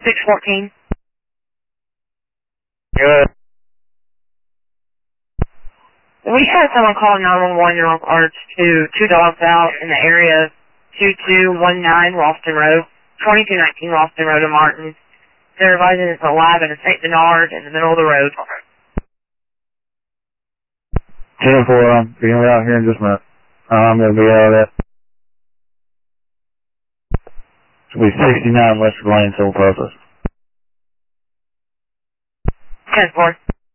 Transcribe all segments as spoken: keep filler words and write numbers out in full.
six fourteen. Good. We had someone call nine one one in regards to two dogs out in the area, two two one nine Ralston Road, twenty-two nineteen Ralston Road in Martin. They're advising it's alive in a Saint Bernard in the middle of the road. ten four, I'm being out here in just a minute. Uh, I'm going to be out of that. It'll be sixty-nine Western Lane, sole process. ten four.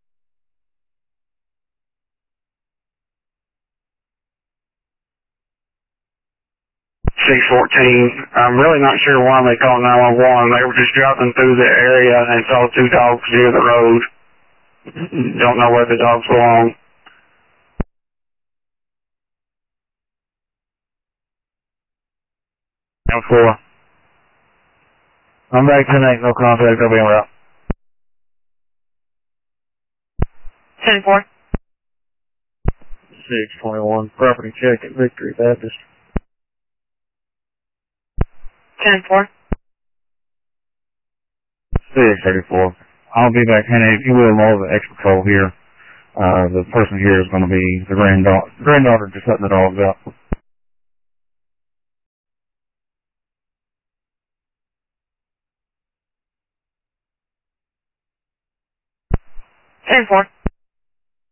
six fourteen. I'm really not sure why they called nine one one. They were just driving through the area and saw two dogs near the road. Don't know where the dogs belong. ten four. I'm back ten eight, no contact, I'll be en route. ten four. six twenty-one, property check at Victory Baptist. ten four. six thirty-four. I'll be back ten eight. You will know the extra patrol here. Uh, the person here is going to be the granddaughter, granddaughter just letting the dogs out. ten four.